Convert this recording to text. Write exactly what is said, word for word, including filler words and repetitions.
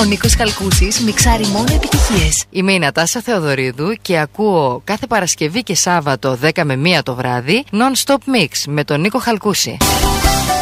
Ο Νίκος Χαλκούσης μιξάρει μόνο επιτυχίες. Είμαι η Νατάσα Θεοδωρίδου και ακούω κάθε Παρασκευή και Σάββατο δέκα με μία το βράδυ Non-Stop Mix με τον Νίκο Χαλκούση.